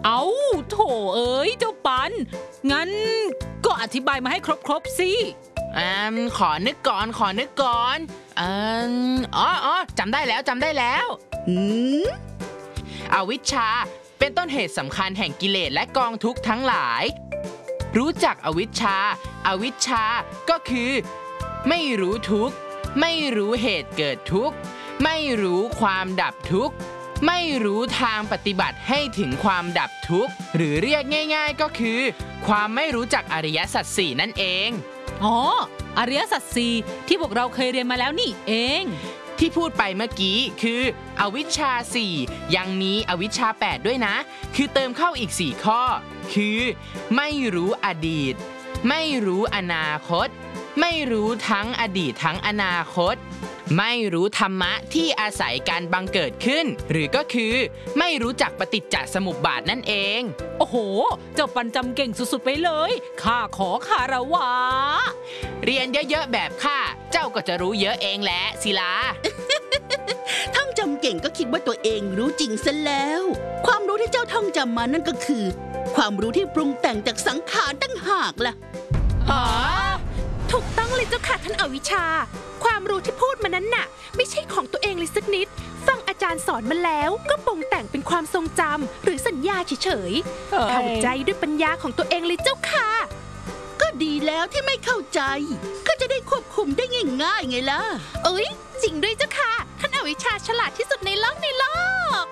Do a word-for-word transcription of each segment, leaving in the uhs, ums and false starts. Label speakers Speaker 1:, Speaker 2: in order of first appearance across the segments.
Speaker 1: เอาโถเอ้ยเจ้าปันงั้นก็อธิบายมาให้ครบๆสิ
Speaker 2: อืมขอนึกก่อนขอนึกก่อนอืมอ๋ออ๋อจำได้แล้วจำได้แล้ว
Speaker 3: หืม
Speaker 2: อวิชชาเป็นต้นเหตุสำคัญแห่งกิเลสและกองทุกข์ทั้งหลายรู้จักอวิชชาอวิชชาก็คือไม่รู้ทุกข์ไม่รู้เหตุเกิดทุกข์ไม่รู้ความดับทุกข์ไม่รู้ทางปฏิบัติให้ถึงความดับทุกข์หรือเรียกง่ายๆก็คือความไม่รู้จักอริยสัจสี่นั่นเอง
Speaker 1: อ๋ออริยสัจสี่ที่พวกเราเคยเรียนมาแล้วนี่เอง
Speaker 2: ที่พูดไปเมื่อกี้คืออวิชชาสี่ยังมีอวิชชาแปดด้วยนะคือเติมเข้าอีกสี่ข้อคือไม่รู้อดีตไม่รู้อนาคตไม่รู้ทั้งอดีตทั้งอนาคตไม่รู้ธรรมะที่อาศัยการบังเกิดขึ้นหรือก็คือไม่รู้จักปฏิจจสมุปบาทนั่นเอง
Speaker 1: โอ้โหเจ้าปันจำเก่งสุดๆไปเลยข้าขอคารวะ
Speaker 2: เรียนเยอะๆแบบข้าเจ้าก็จะรู้เยอะเองแหละศิลา
Speaker 3: ท่องจำเก่งก็คิดว่าตัวเองรู้จริงซะแล้วความรู้ที่เจ้าท่องจำมานั่นก็คือความรู้ที่ปรุงแต่งจากสังขารตั้งหากล่ะ
Speaker 2: อ๋อ
Speaker 4: ถูกต้องเลยเจ้าค่ะท่านอวิชชาความรู้ที่พูดมานั้นน่ะไม่ใช่ของตัวเองเลยสักนิดฟังอาจารย์สอนมาแล้วก็ปรุงแต่งเป็นความทรงจำหรือสัญญาเฉยๆเข้าใจด้วยปัญญาของตัวเองเลยเจ้าค่ะ
Speaker 3: ก็ดีแล้วที่ไม่เข้าใจก็จะได้ควบคุมได้ง่ายๆไงล่ะ
Speaker 4: เอ้ยจริงด้วยเจ้าค่ะท่านอวิชชาฉลาดที่สุดในโลกในโลก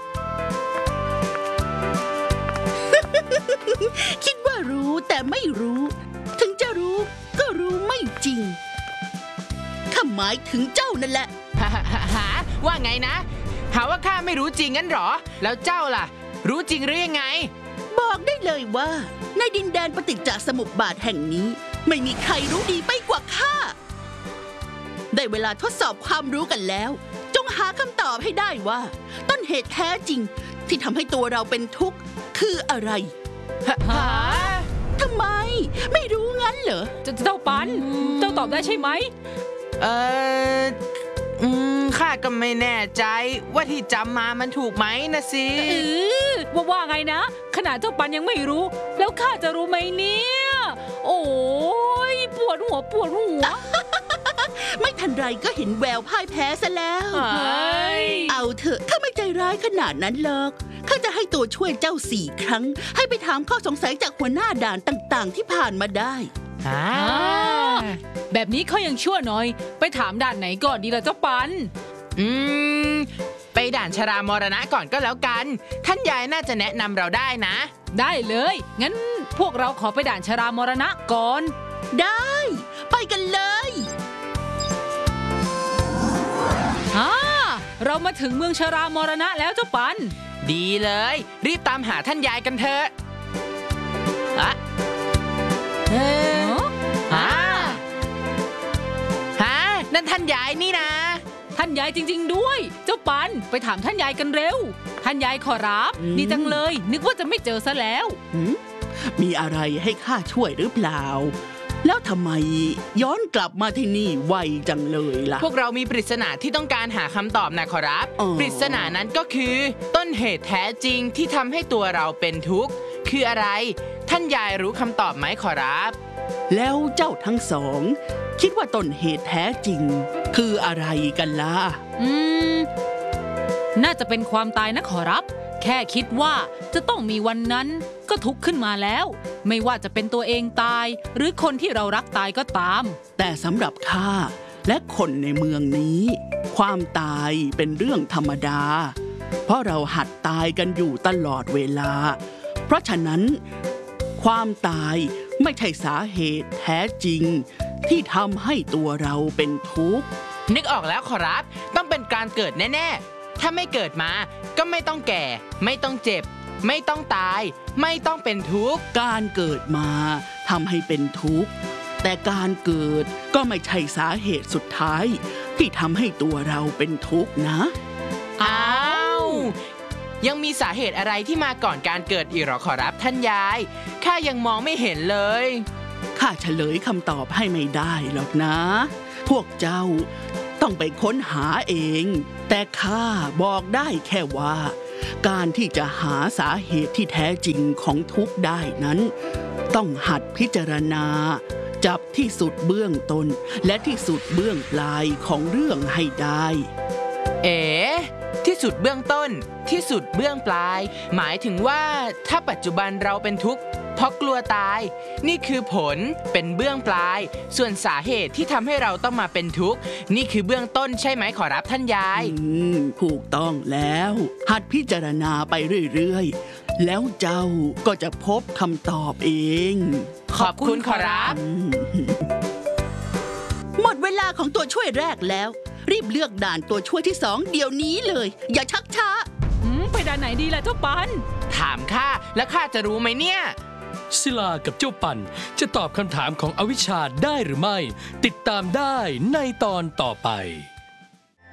Speaker 3: คิดว่ารู้แต่ไม่รู้ถึงจะรู้ก็รู้ไม่จริงข้าหมายถึงเจ้านั่นแหละ
Speaker 2: หาว่าไงนะหาว่าข้าไม่รู้จริงงั้นหรอแล้วเจ้าล่ะรู้จริงหรือยังไง
Speaker 3: บอกได้เลยว่าในดินแดนปฏิจจสมุปบาทแห่งนี้ไม่มีใครรู้ดีไปกว่าข้าได้เวลาทดสอบความรู้กันแล้วจงหาคำตอบให้ได้ว่าต้นเหตุแท้จริงที่ทำให้ตัวเราเป็นทุกข์คืออะไร
Speaker 2: หา
Speaker 3: ทำไมไม่รู้งั้นเหรอ
Speaker 1: เจ้าปันเจ้าตอบได้ใช่ไหม
Speaker 2: เอออืมข้าก็ไม่แน่ใจว่าที่จำมามันถูกไหมนะสิ
Speaker 1: เออว่าว่าไงนะขนาดเจ้าปันยังไม่รู้แล้วข้าจะรู้ไหมเนี่ยโอ้ยปวดหัวปวดหัว
Speaker 3: ไม่ทันไรก็เห็นแววพ่ายแพ้ซะแล้วเอาเถอะข้าไม่ใจร้ายขนาดนั้นหรอกข้าจะให้ตัวช่วยเจ้าสี่ครั้งให้ไปถามข้อสงสัยจากหัวหน้าด่านต่างๆที่ผ่านมาได้
Speaker 1: แบบนี้เขายังชั่วหน่อยไปถามด่านไหนก่อนดีล่ะเจ้าปัน
Speaker 2: อืมไปด่านชรามรณะก่อนก็แล้วกันท่านยายน่าจะแนะนำเราได้นะ
Speaker 1: ได้เลยงั้นพวกเราขอไปด่านชรามรณะก่อน
Speaker 3: ได้ไปกันเลย
Speaker 1: ฮ่าเรามาถึงเมืองชรามรณะแล้วเจ้าปัน
Speaker 2: ดีเลยรีบตามหาท่านยายกันเถอะอะเฮ้ฮะฮะนั่นท่านยายนี่นะ
Speaker 1: ท่านยายจริงๆด้วยเจ้าปันไปถามท่านยายกันเร็วท่านยายขอรับดีจังเลยนึกว่าจะไม่เจอซะแล้ว
Speaker 3: มีอะไรให้ข้าช่วยหรือเปล่าแล้วทำไมย้อนกลับมาที่นี่ไวจังเลยล่ะ
Speaker 2: พวกเรามีปริศนาที่ต้องการหาคำตอบนะขอรับปริศนานั้นก็คือต้นเหตุแท้จริงที่ทำให้ตัวเราเป็นทุกข์คืออะไรท่านยายรู้คำตอบไหมขอรับ
Speaker 3: แล้วเจ้าทั้งสองคิดว่าต้นเหตุแท้จริงคืออะไรกันล่ะ
Speaker 1: อืมน่าจะเป็นความตายนะขอรับแค่คิดว่าจะต้องมีวันนั้นก็ทุกข์ขึ้นมาแล้วไม่ว่าจะเป็นตัวเองตายหรือคนที่เรารักตายก็ตาม
Speaker 3: แต่สำหรับข้าและคนในเมืองนี้ความตายเป็นเรื่องธรรมดาเพราะเราหัดตายกันอยู่ตลอดเวลาเพราะฉะนั้นความตายไม่ใช่สาเหตุแท้จริงที่ทำให้ตัวเราเป็นทุกข์
Speaker 2: นึกออกแล้วขอรับต้องเป็นการเกิดแน่ๆถ้าไม่เกิดมาก็ไม่ต้องแก่ไม่ต้องเจ็บไม่ต้องตายไม่ต้องเป็นทุกข์
Speaker 3: การเกิดมาทำให้เป็นทุกข์แต่การเกิดก็ไม่ใช่สาเหตุสุดท้ายที่ทำให้ตัวเราเป็นทุกข์นะ
Speaker 2: อ้าวยังมีสาเหตุอะไรที่มาก่อนการเกิดอีกหรอขอรับท่านยายข้ายังมองไม่เห็นเลย
Speaker 3: ข้าเฉลยคำตอบให้ไม่ได้หรอกนะพวกเจ้าต้องไปค้นหาเองแต่ข้าบอกได้แค่ว่าการที่จะหาสาเหตุที่แท้จริงของทุกข์ได้นั้นต้องหัดพิจารณาจับที่สุดเบื้องต้นและที่สุดเบื้องปลายของเรื่องให้ได้
Speaker 2: เอ๋ที่สุดเบื้องต้นที่สุดเบื้องปลายหมายถึงว่าถ้าปัจจุบันเราเป็นทุกข์เพราะกลัวตายนี่คือผลเป็นเบื้องปลายส่วนสาเหตุที่ทำให้เราต้องมาเป็นทุกข์นี่คือเบื้องต้นใช่ไหมขอรับท่านยาย
Speaker 3: อืมถูกต้องแล้วหัดพิจารณาไปเรื่อยๆแล้วเจ้าก็จะพบคำตอบเอง
Speaker 2: ขอบคุณขอรับ
Speaker 3: หมดเวลาของตัวช่วยแรกแล้วรีบเลือกด่านตัวช่วยที่สองเดี๋ยวนี้เลยอย่าชักช้า
Speaker 1: อืมไปด่านไหนดีล่ะเจ้าปัน
Speaker 2: ถามข้าแล้วข้าจะรู้ไหมเนี่ย
Speaker 5: ศิลากับเจ้าปันจะตอบคำถามของอวิชชาได้หรือไม่ติดตามได้ในตอนต่อไป